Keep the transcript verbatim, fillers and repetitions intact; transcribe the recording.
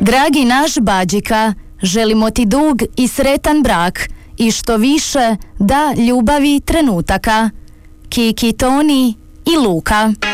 Dragi naš Bađika, želimo ti dug i sretan brak i što više da ljubavi trenutaka. Kiki, Toni i Luka.